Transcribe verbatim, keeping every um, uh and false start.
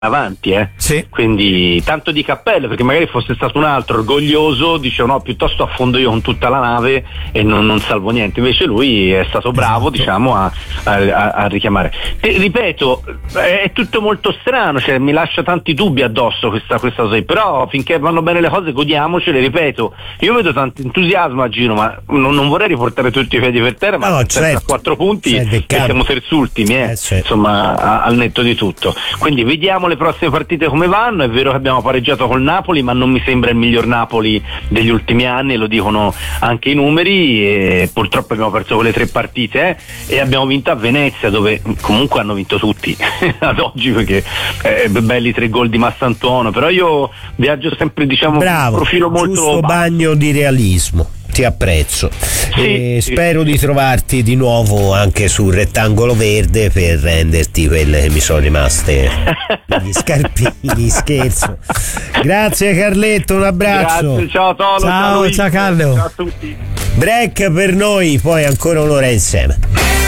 avanti, eh. Sì. Quindi tanto di cappello, perché magari fosse stato un altro orgoglioso, dice no, piuttosto affondo io con tutta la nave e non, non salvo niente. Invece lui è stato bravo, esatto, diciamo a, a, a richiamare. E, ripeto, è tutto molto strano, cioè mi lascia tanti dubbi addosso questa, questa cosa, però finché vanno bene le cose godiamocele. Ripeto, io vedo tanto entusiasmo a Gino, ma non, non vorrei riportare tutti i piedi per terra, ma no, certo, a quattro punti e siamo terzultimi, eh, eh certo, insomma a, al netto di tutto. Quindi vediamo le prossime partite come vanno. È vero che abbiamo pareggiato col Napoli, ma non mi sembra il miglior Napoli degli ultimi anni, lo dicono anche i numeri, e purtroppo abbiamo perso quelle tre partite eh, e abbiamo vinto a Venezia, dove comunque hanno vinto tutti ad oggi, perché eh, belli tre gol di Massantuono, però io viaggio sempre, diciamo, bravo, un profilo molto giusto basso. Bagno di realismo. Ti apprezzo, sì, e sì, spero sì. di trovarti di nuovo anche sul rettangolo verde per renderti quelle che mi sono rimaste gli scarpini. Scherzo. Grazie Carletto, un abbraccio. Grazie, ciao Tolo, ciao, ciao, ciao Carlo. Ciao a tutti. Break per noi, poi ancora un'ora insieme.